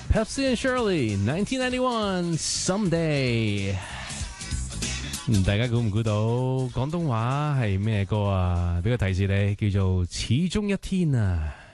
Pepsi and Shirley 1991 Someday。大家估唔估到廣東話係咩歌啊？俾個提示你，叫做始終一天啊！